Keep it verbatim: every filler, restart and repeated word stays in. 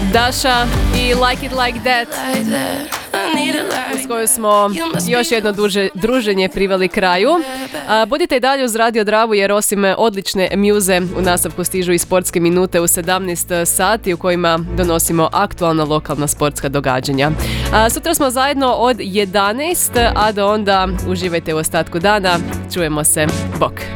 Daša i Like It Like That, s kojoj smo još jedno duže, druženje priveli kraju. A, budite i dalje uz Radio Dravu jer osim odlične mjuze u nastavku stižu i sportske minute u sedamnaest sati u kojima donosimo aktualna lokalna sportska događanja. A, sutra smo zajedno od jedanaest, a do onda uživajte u ostatku dana. Čujemo se. Bok!